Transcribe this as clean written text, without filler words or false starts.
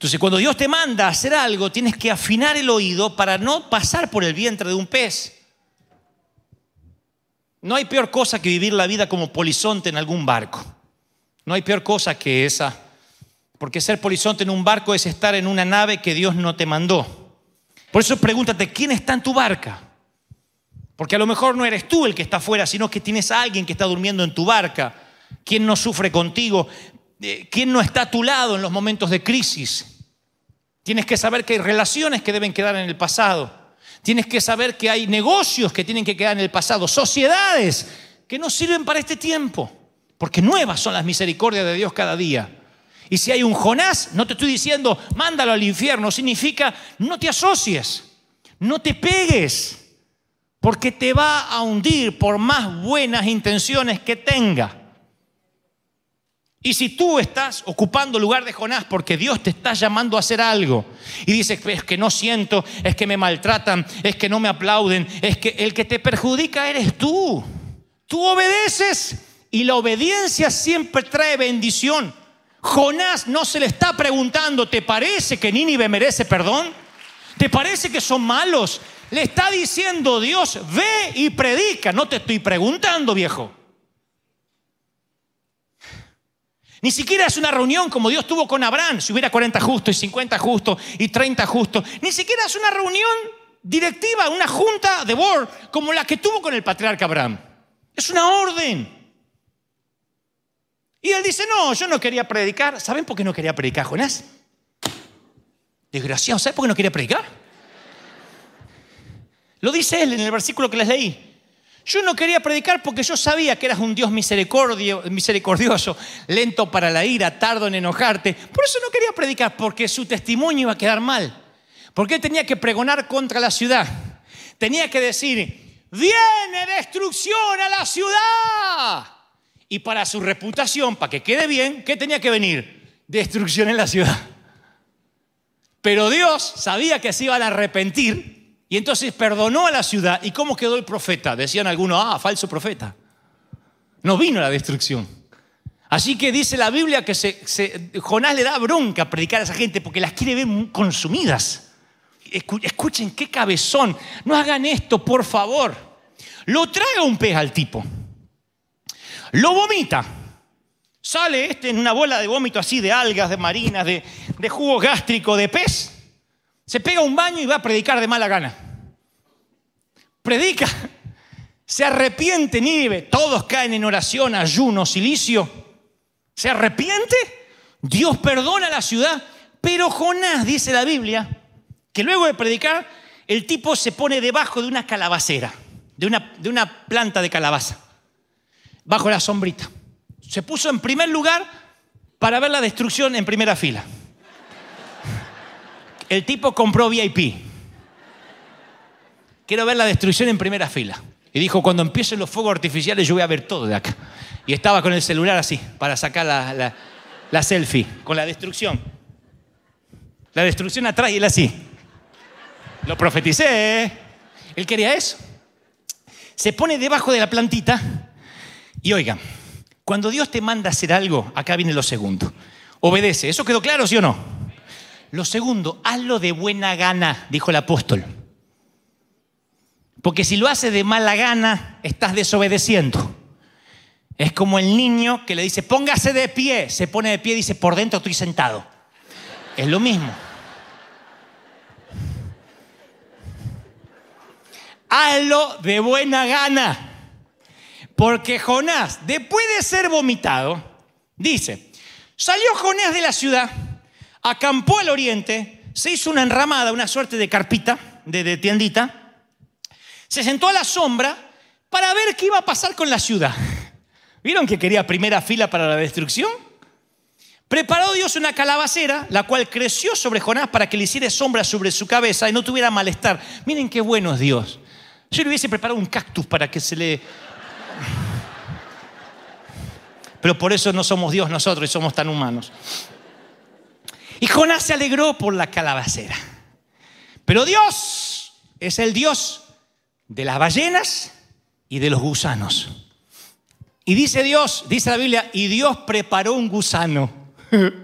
Entonces, cuando Dios te manda a hacer algo, tienes que afinar el oído para no pasar por el vientre de un pez. No hay peor cosa que vivir la vida como polizonte en algún barco. No hay peor cosa que esa. Porque ser polizonte en un barco es estar en una nave que Dios no te mandó. Por eso pregúntate, ¿quién está en tu barca? Porque a lo mejor no eres tú el que está afuera, sino que tienes a alguien que está durmiendo en tu barca. ¿Quién no sufre contigo? ¿Quién no está a tu lado en los momentos de crisis? Tienes que saber que hay relaciones que deben quedar en el pasado. Tienes que saber que hay negocios que tienen que quedar en el pasado. Sociedades que no sirven para este tiempo. Porque nuevas son las misericordias de Dios cada día. Y si hay un Jonás, no te estoy diciendo mándalo al infierno. Significa no te asocies, no te pegues. Porque te va a hundir por más buenas intenciones que tenga. Y si tú estás ocupando el lugar de Jonás porque Dios te está llamando a hacer algo y dices, es que no siento, es que me maltratan, es que no me aplauden, es que el que te perjudica eres tú. Tú obedeces y la obediencia siempre trae bendición. Jonás no se le está preguntando, ¿te parece que Nínive merece perdón? ¿Te parece que son malos? Le está diciendo Dios, ve y predica. No te estoy preguntando, viejo. Ni siquiera es una reunión como Dios tuvo con Abraham. Si hubiera 40 justos y 50 justos y 30 justos. Ni siquiera es una reunión directiva, una junta de board como la que tuvo con el patriarca Abraham. Es una orden. Y él dice, no, yo no quería predicar. ¿Saben por qué no quería predicar, Jonás? Desgraciado, ¿saben por qué no quería predicar? Lo dice él en el versículo que les leí. Yo no quería predicar porque yo sabía que eras un Dios misericordioso, lento para la ira, tardo en enojarte. Por eso no quería predicar, porque su testimonio iba a quedar mal. Porque él tenía que pregonar contra la ciudad. Tenía que decir, viene destrucción a la ciudad. Y para su reputación, para que quede bien, ¿qué tenía que venir? Destrucción en la ciudad. Pero Dios sabía que se iban a arrepentir. Y entonces perdonó a la ciudad. ¿Y cómo quedó el profeta? Decían algunos, falso profeta. No vino la destrucción. Así que dice la Biblia que Jonás le da bronca a predicar a esa gente porque las quiere ver consumidas. Escuchen qué cabezón. No hagan esto, por favor. Lo traga un pez al tipo. Lo vomita. Sale en una bola de vómito así de algas, de marinas, de jugo gástrico, de pez. Se pega un baño y va a predicar de mala gana. Predica. Se arrepiente Nínive. Todos caen en oración, ayuno, silicio. Se arrepiente. Dios perdona a la ciudad. Pero Jonás, dice la Biblia, que luego de predicar, el tipo se pone debajo de una calabacera, de una planta de calabaza, bajo la sombrita. Se puso en primer lugar para ver la destrucción en primera fila. El tipo compró VIP. Quiero ver la destrucción en primera fila. Y dijo, cuando empiecen los fuegos artificiales yo voy a ver todo de acá. Y estaba con el celular así, para sacar la selfie, con la destrucción. La destrucción atrás y él así. Lo profeticé, ¿eh? Él quería eso. Se pone debajo de la plantita. Y oigan, cuando Dios te manda a hacer algo, acá viene lo segundo. Obedece. ¿Eso quedó claro, sí o no? Lo segundo, hazlo de buena gana, dijo el apóstol. Porque si lo haces de mala gana, estás desobedeciendo. Es como el niño que le dice, póngase de pie. Se pone de pie y dice, por dentro estoy sentado. Es lo mismo. Hazlo de buena gana. Porque Jonás, después de ser vomitado, dice, salió Jonás de la ciudad, acampó al oriente, se hizo una enramada, una suerte de carpita, de tiendita, se sentó a la sombra para ver qué iba a pasar con la ciudad. ¿Vieron que quería primera fila para la destrucción? Preparó Dios una calabacera, la cual creció sobre Jonás para que le hiciera sombra sobre su cabeza y no tuviera malestar. Miren qué bueno es Dios. Yo le hubiese preparado un cactus para que se le... Pero por eso no somos Dios nosotros y somos tan humanos. Y Jonás se alegró por la calabacera. Pero Dios es el Dios de las ballenas y de los gusanos. Y dice Dios, dice la Biblia, y Dios preparó un gusano.